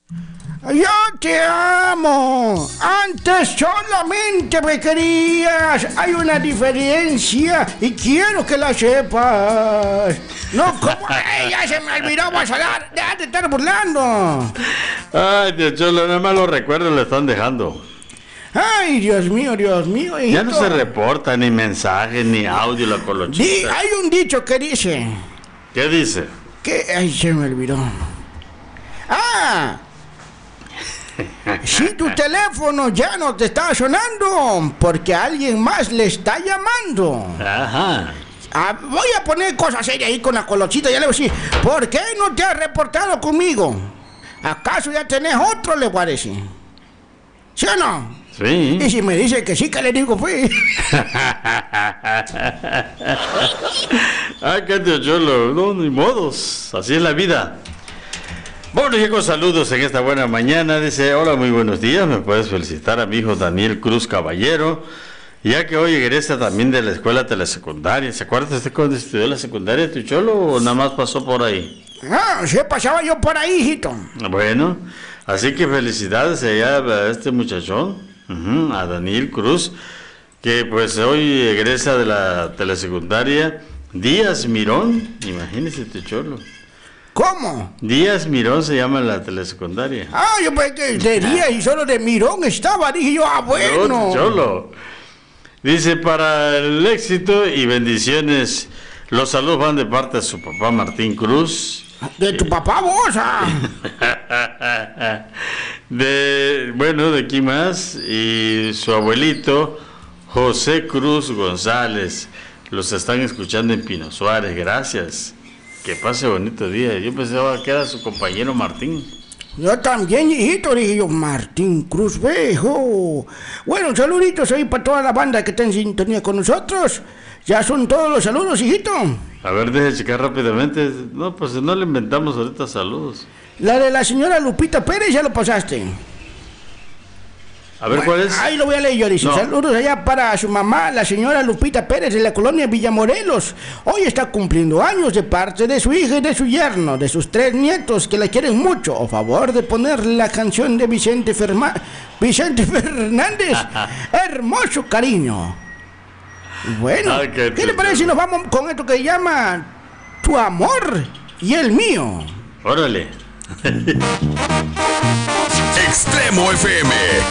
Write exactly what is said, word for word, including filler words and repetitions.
Yo te amo. Antes solamente me querías. Hay una diferencia y quiero que la sepas. No, como eh, ya se me olvidó, vas a dar. Deja de estar burlando. Ay, tío Cholo, nada más los recuerdos le están dejando. Ay, Dios mío, Dios mío, hijito. Ya no se reporta ni mensajes ni audio la colochita. Di, hay un dicho que dice. ¿Qué dice? Que ay, se me olvidó. Ah. Si tu teléfono ya no te está sonando, porque alguien más le está llamando. Ajá. Ah, voy a poner cosas serias ahí con la colochita. Ya le voy a decir, ¿por qué no te has reportado conmigo? ¿Acaso ya tenés otro? Le voy a decir. ¿Sí o no? Sí. Y si me dice que sí, que le digo, fui. Ah, qué tío Cholo, no, ni modos, así es la vida. Bueno, y con saludos en esta buena mañana. Dice, hola, muy buenos días, me puedes felicitar a mi hijo Daniel Cruz Caballero, ya que hoy egresa también de la escuela telesecundaria. ¿Se acuerda usted cuando estudió la secundaria, tío Cholo, o nada más pasó por ahí? Ah, sí, pasaba yo por ahí, hijito. Bueno, así que felicidades allá a este muchachón, uh-huh, a Daniel Cruz, que pues hoy egresa de la telesecundaria Díaz Mirón. Imagínese, tío Cholo. ¿Cómo? Díaz Mirón se llama la telesecundaria. Ah, yo pensé que de Díaz y solo de Mirón estaba. Dije yo, ah, bueno. No, tío Cholo. Dice, para el éxito y bendiciones, los saludos van de parte de su papá Martín Cruz. De tu papá vos, ah. De, bueno, de aquí más, y su abuelito José Cruz González. Los están escuchando en Pino Suárez, gracias. Que pase bonito día. Yo pensaba que era su compañero Martín. Yo también, hijito, dije yo, Martín Cruz, viejo. Bueno, saluditos ahí para toda la banda que está en sintonía con nosotros. Ya son todos los saludos, hijito. A ver, deje checar rápidamente. No, pues no le inventamos ahorita saludos. La de la señora Lupita Pérez ya lo pasaste. A ver, ¿cuál es? Ahí lo voy a leer yo, dice. No. Saludos allá para su mamá, la señora Lupita Pérez de la colonia Villamorelos. Hoy está cumpliendo años de parte de su hija y de su yerno, de sus tres nietos que la quieren mucho. A favor de poner la canción de Vicente, Ferma... Vicente Fernández. Hermoso cariño. Bueno, ah, ¿qué, ¿qué le parece si nos vamos con esto que llama Tu amor y el mío? Órale. Extremo F M.